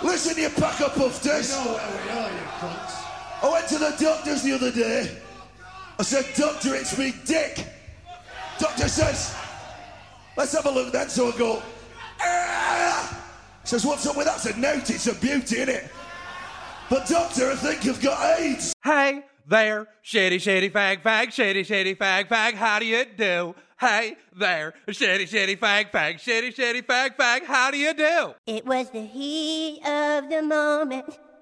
Listen, you pack of pufters. You know where we are, you cunts. I went to the doctor's the other day. I said, doctor, it's me dick. Doctor says, let's have a look then. So I go, ah! Says, what's up with that? I said, note, it's a beauty, innit? But doctor, I think you've got AIDS. Hey there, shitty, shitty, fag, shitty, shitty, fag, how do you do? Hey there, shitty, shitty, fag, shitty, shitty, fag, how do you do? It was the heat of the moment.